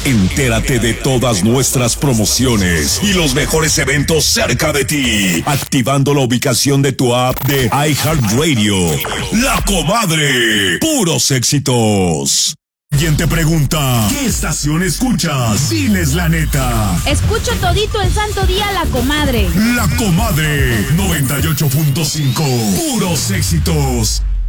Entérate de todas nuestras promociones y los mejores eventos cerca de ti, activando la ubicación de tu app de iHeartRadio. La Comadre, puros éxitos. ¿Quién te pregunta qué estación escuchas? Diles la neta. Escucho todito el santo día La Comadre. La Comadre 98.5, puros éxitos.